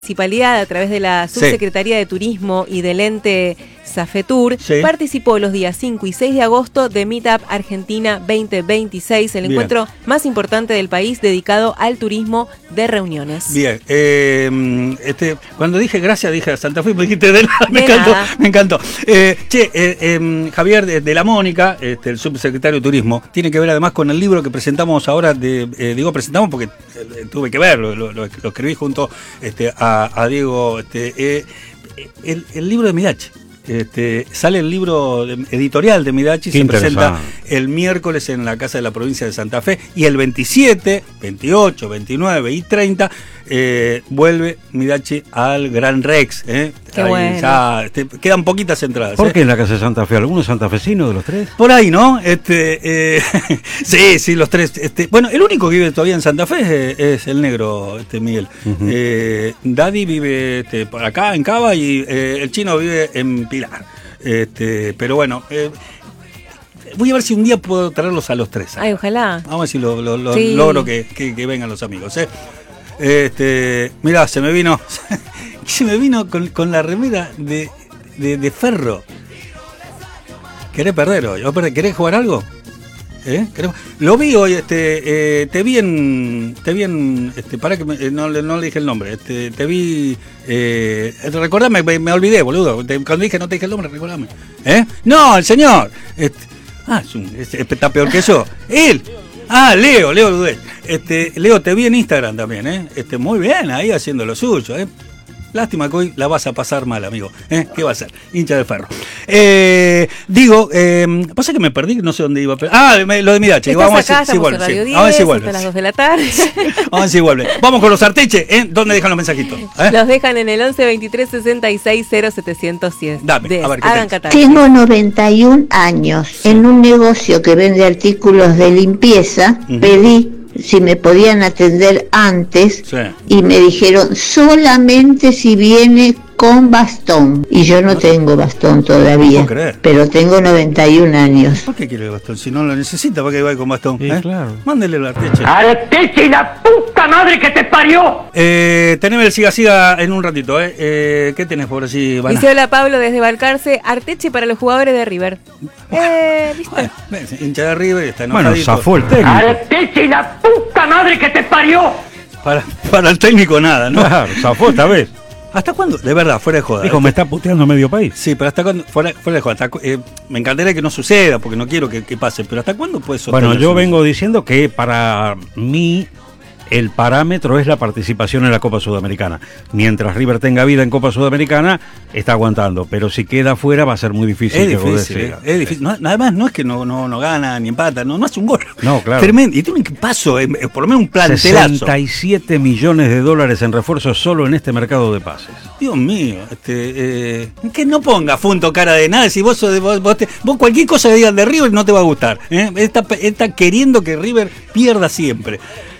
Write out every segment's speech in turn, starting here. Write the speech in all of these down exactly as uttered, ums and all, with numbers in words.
Municipalidad, a través de la Subsecretaría sí. de Turismo y del ente Safetur, sí. participó los días cinco y seis de agosto de Meetup Argentina veinte veintiséis, el Bien. encuentro más importante del país dedicado al turismo de reuniones. Bien, eh, este, cuando dije gracias, dije a Santa Fe, me dijiste de nada, me de encantó, nada. me encantó. Eh, che, eh, eh, Javier de, de la Mónica, este, el subsecretario de Turismo, tiene que ver además con el libro que presentamos ahora, de, eh, digo presentamos porque eh, tuve que verlo, lo, lo, lo escribí junto este, a A, a Diego, este, eh, el, el libro de Midachi. Este, sale el libro de, editorial de Midachi, se presenta el miércoles en la Casa de la Provincia de Santa Fe y el veintisiete, veintiocho, veintinueve y treinta eh, vuelve Midachi al Gran Rex. Eh. Qué ahí bueno. Ya, este, quedan poquitas entradas. ¿Por eh. qué en la Casa de Santa Fe? ¿Alguno santafesino de los tres? Por ahí, ¿no? Este, eh, sí, sí, los tres. Este, bueno, el único que vive todavía en Santa Fe es, es el negro, este Miguel. Uh-huh. eh, Daddy vive este, por acá en Cava y eh, el chino vive en Pilar. Este, pero bueno, eh, voy a ver si un día puedo traerlos a los tres. Ay, ojalá. Vamos a ver si lo, lo, lo sí. logro que, que, que vengan los amigos. ¿eh? Este, mirá, se me vino, se me vino con, con la remera de, de, de Ferro. ¿Querés perder hoy? ¿Querés jugar algo? ¿Eh? Lo vi hoy, este, eh, te vi en, te vi en, este, para que me, eh, no, no le dije el nombre, este, te vi, eh, recordame, me, me olvidé, boludo, te, cuando dije no te dije el nombre, recordame, ¿eh? No, el señor, este, ah, es un, es, está peor que yo, él, ah, Leo, Leo Ludel, este, Leo, te vi en Instagram también, ¿eh? Este, muy bien, ahí haciendo lo suyo, ¿eh? Lástima que hoy la vas a pasar mal, amigo. ¿Eh? ¿Qué va a ser? Hincha de Ferro. Eh, digo, eh, pasa que me perdí, no sé dónde iba. Ah, lo de Midachi. Vamos acá, a ver si, si vuelve. Sí. diez, Vamos a ver si vuelve. Hasta las dos de la tarde. Vamos a ver si vuelve. Vamos con los Arteche. ¿Eh? ¿Dónde dejan los mensajitos? ¿Eh? Los dejan en el once veintitrés sesenta y seis cero setecientos siete. Dame, de, a ver, ¿qué hagan Tengo noventa y un años. Sí. En un negocio que vende artículos de limpieza, uh-huh. pedí si me podían atender antes sí. y me dijeron solamente si viene con bastón, y yo no tengo bastón todavía, no pero tengo noventa y un años. ¿Por qué quiere el bastón? Si no lo necesita, ¿para qué va con bastón? Sí, ¿eh? Claro. Mándele el Arteche. ¡Arteche y la puta madre que te parió! Eh, tenemos el siga siga en un ratito, ¿eh? eh ¿Qué tenés por allí, Vana? Dice hola Pablo desde Balcarce, Arteche para los jugadores de River. Eh, ¿viste? Bueno, hincha de River está enojadito. Bueno, zafó el técnico. ¡Arteche y la puta madre que te parió! Para, para el técnico nada, ¿no? Claro, zafó esta vez. ¿Hasta cuándo? De verdad, fuera de joda. Dijo, este... me está puteando medio país. Sí, pero ¿hasta cuándo? Fuera, fuera de joda. Hasta, eh, me encantaría que no suceda, porque no quiero que, que pase, pero ¿hasta cuándo puede sostener? Bueno, yo vengo diciendo que para mí el parámetro es la participación en la Copa Sudamericana. Mientras River tenga vida en Copa Sudamericana, está aguantando, pero si queda afuera va a ser muy difícil. Es que difícil, eh, es difícil. No, además, no es que no, no, no gana ni empata, no, no hace un gol. No, claro. Tremendo. Y tiene un paso, eh, por lo menos un plantelazo. sesenta y siete millones de dólares en refuerzos solo en este mercado de pases. Dios mío, este, eh, que no ponga Funto cara de nada. Si vos, vos, vos, te, vos cualquier cosa que digan de River no te va a gustar. ¿eh? Está, está queriendo que River pierda siempre.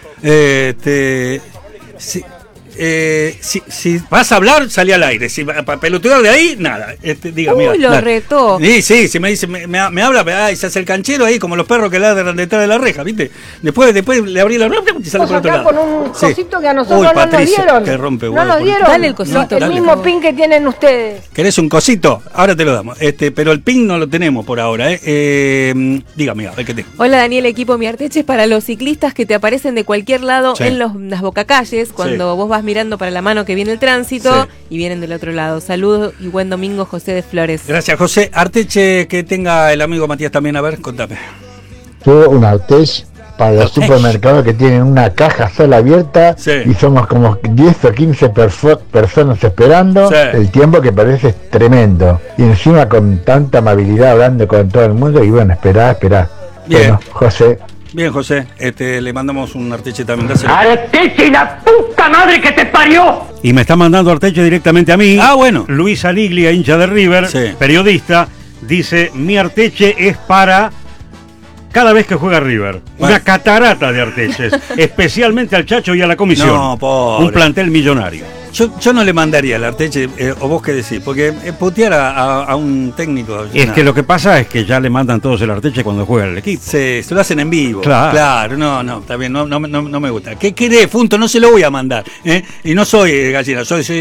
Este, si, eh, si, si vas a hablar, salí al aire. Si para pelotear de ahí, nada. Este, diga, Uy, mira, lo dale. retó. Sí, sí, si me dice, me, me, me habla, ay, se hace el canchero ahí, como los perros que ladran detrás de la reja, ¿viste? Después, después le abrí la reja y sale por otro lado. Con un sí. cosito que a nosotros Uy, no Patricia, nos dieron. Que rompe no huevo, nos dieron. Dale el cosito. No, el dale. mismo pin que tienen ustedes. ¿Querés un cosito? Ahora te lo damos. Este, pero el pin no lo tenemos por ahora, ¿eh? eh dígame, a ver qué tengo. Hola Daniel, equipo Mi Arteche es para los ciclistas que te aparecen de cualquier lado sí. en los, las bocacalles, cuando sí. vos vas mirando para la mano que viene el tránsito sí. y vienen del otro lado. Saludos y buen domingo, José de Flores. Gracias, José. Arteche, que tenga el amigo Matías también, a ver, contame. Yo un Arteche para los Arteche. supermercados que tienen una caja sola abierta sí. y somos como diez o quince perso- personas esperando, sí. el tiempo que parece es tremendo. Y encima con tanta amabilidad hablando con todo el mundo y bueno, esperá, esperá. Bien. Bueno, José. Bien, José, este, le mandamos un Arteche también. Gracias. ¡Arteche y la puta madre que te parió! Y me está mandando Arteche directamente a mí. Ah, bueno. Luis Aliglia, hincha de River, sí. periodista, dice, mi Arteche es para cada vez que juega River. Bueno. Una catarata de Arteches, especialmente al Chacho y a la comisión. No, pobre. Un plantel millonario. Yo, yo no le mandaría al Arteche, eh, o vos qué decís, porque eh, putear a, a, a un técnico... Es nada. Que lo que pasa es que ya le mandan todos el Arteche cuando juega el equipo. Sí, se lo hacen en vivo. Claro, claro no, no, está bien, no, no, no, no me gusta. ¿Qué querés, Funto? No se lo voy a mandar, ¿eh? Y no soy gallina, soy... soy